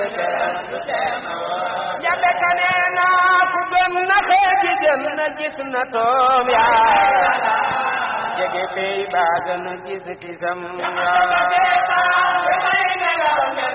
jabe kanee naa ku doon na xeeti jën na gis na toom yaa jege pey baa gën a gis tisam yaa